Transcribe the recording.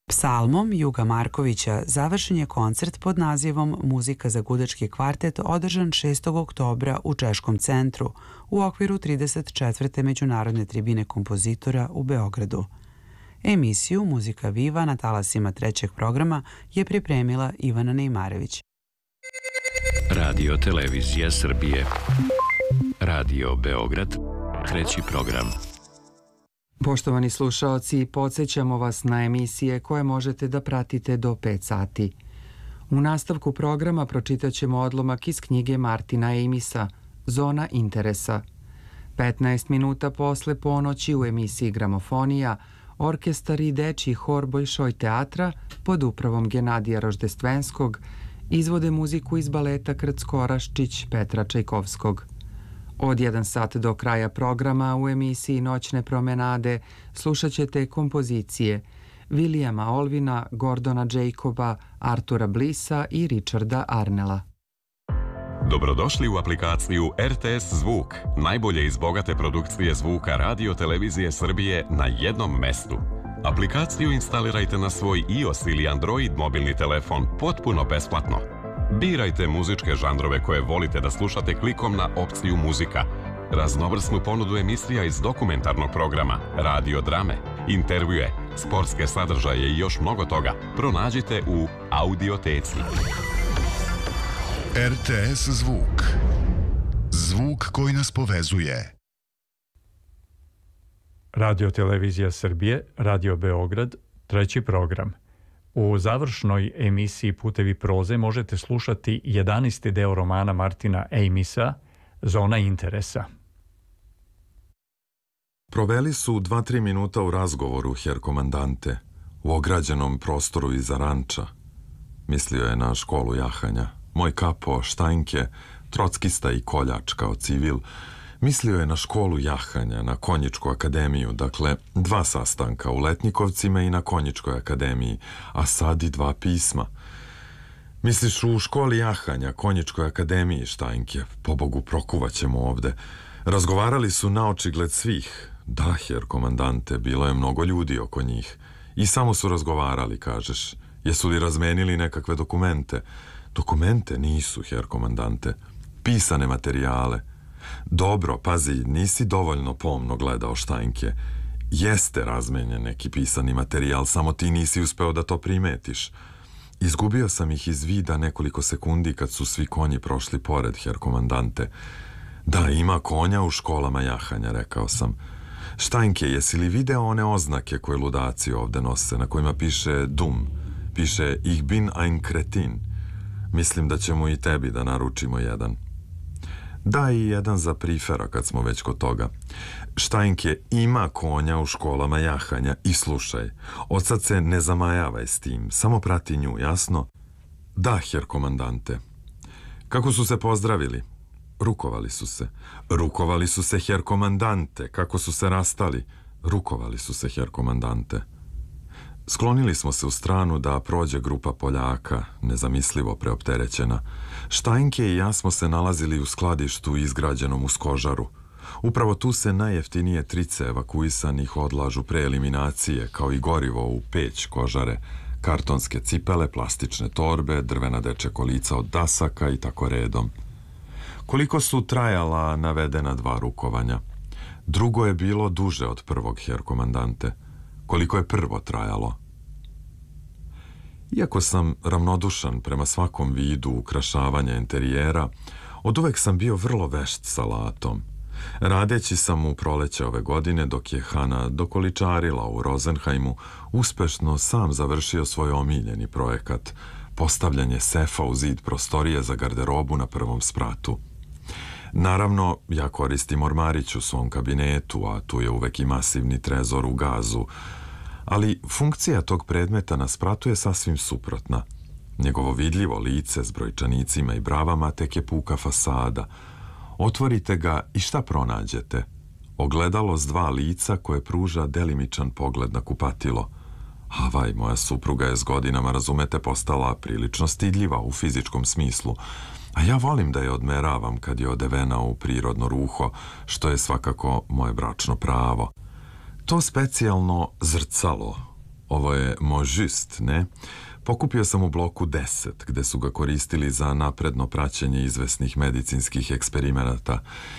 Psalmom Juga Markovića završen je koncert pod nazivom Muzika za gudački kvartet održan 6. oktobra u Češkom centru u okviru 34. Međunarodne tribine kompozitora u Beogradu. Emisiju Muzika Viva na talasima trećeg programa je pripremila Ivana Nejmarević. Radio Televizija Srbije. Radio Beograd, treći program. Poštovani slušaoci, podsjećamo vas na emisije koje možete da pratite do 5 sati. U nastavku programa pročitat ćemo odlomak iz knjige Martina Amisa, Zona interesa. 15 minuta posle ponoći u emisiji Gramofonija, orkestar i dečji hor Bolšoj teatra pod upravom Genadija Roždestvenskog izvode muziku iz baleta Krcko-Oraščić Petra Čajkovskog. Od 1 sat do kraja programa u emisiji Noćne promenade slušat ćete kompozicije Williama Olvina, Gordona Jacoba, Artura Blissa i Richarda Arnella. Dobrodošli u aplikaciju RTS Zvuk, najbolje iz bogate produkcije zvuka Radio Televizije Srbije na jednom mestu. Aplikaciju instalirajte na svoj iOS ili Android mobilni telefon potpuno besplatno. Birajte muzičke žanrove koje volite da slušate klikom na opciju muzika. Raznovrsnu ponudu emisija iz dokumentarnog programa, radio drame, intervjue, sportske sadržaje i još mnogo toga pronađite u Audioteci. RTS Zvuk. Zvuk koji nas povezuje. Radio Televizija Srbije, Radio Beograd, treći program. U završnoj emisiji Putevi proze možete slušati 11. deo romana Martina Amisa, Zona interesa. Proveli su 2-3 minuta u razgovoru, her komandante, u ograđenom prostoru iza ranča. Mislio je na školu jahanja. Moj kapo, Štajnke, trockista i koljač kao civil. Mislio je na školu jahanja, na Konjičku akademiju, dakle 2 sastanka u Letnjikovcima i na Konjičkoj akademiji, a sad i 2 pisma. Misliš u školi jahanja, Konjičkoj akademiji, Štajnke, pobogu prokuvaćemo ovde. Razgovarali su na očigled svih. Da, her komandante, bilo je mnogo ljudi oko njih. I samo su razgovarali, kažeš. Jesu li razmenili nekakve dokumente? Dokumente nisu, her komandante. Pisane materijale. Dobro, pazi, nisi dovoljno pomno gledao, Štajnke. Jeste razmenjen neki pisani materijal, samo ti nisi uspeo da to primetiš. Izgubio sam ih iz vida nekoliko sekundi kad su svi konji prošli pored, her komandante. Da, ima konja u školama jahanja, rekao sam. Štajnke, jesi li video one oznake koje ludaci ovde nose, na kojima piše Dum? Piše Ich bin ein Kretin. Mislim da ćemo i tebi da naručimo jedan. Da, i jedan za prifera kad smo već kod toga. Štajnke, ima konja u školama jahanja i slušaj, od sad se ne zamajavaj s tim, samo prati nju, jasno? Da, her komandante. Kako su se pozdravili? Rukovali su se. Rukovali su se, her komandante. Kako su se rastali? Rukovali su se, her komandante. Sklonili smo se u stranu da prođe grupa Poljaka, nezamislivo preopterećena. Štajnke i ja smo se nalazili u skladištu izgrađenom uz kožaru. Upravo tu se najjeftinije trice evakuisanih odlažu pre eliminacije, kao i gorivo u peć kožare, kartonske cipele, plastične torbe, drvena dečja kolica od dasaka i tako redom. Koliko su trajala navedena 2 rukovanja? Drugo je bilo duže od prvog, her komandante. Koliko je prvo trajalo? Iako sam ravnodušan prema svakom vidu ukrašavanja interijera, oduvek sam bio vrlo vešt sa alatom. Radeći sam u proleće ove godine, dok je Hana dokoličarila u Rozenhajmu, uspešno sam završio svoj omiljeni projekat, postavljanje sefa u zid prostorije za garderobu na prvom spratu. Naravno, ja koristim ormarić u svom kabinetu, a tu je uvek i masivni trezor u gazu, ali funkcija tog predmeta na spratu je sasvim suprotna. Njegovo vidljivo lice s brojčanicima i bravama tek je puka fasada. Otvorite ga i šta pronađete? Ogledalo s 2 lica koje pruža delimičan pogled na kupatilo. Havaj, moja supruga je s godinama, razumete, postala prilično stidljiva u fizičkom smislu, a ja volim da je odmeravam kad je odevena u prirodno ruho, što je svakako moje bračno pravo. To specijalno zrcalo, Ovo je Možist, ne? Pokupio sam u bloku 10, gde su ga koristili za napredno praćenje izvesnih medicinskih eksperimenata